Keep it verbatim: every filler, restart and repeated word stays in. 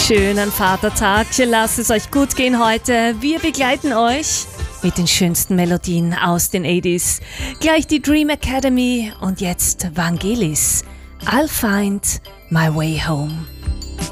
Schönen Vatertag, lasst es euch gut gehen heute. Wir begleiten euch mit den schönsten Melodien aus den achtziger. Gleich die Dream Academy und jetzt Vangelis. I'll find my way home.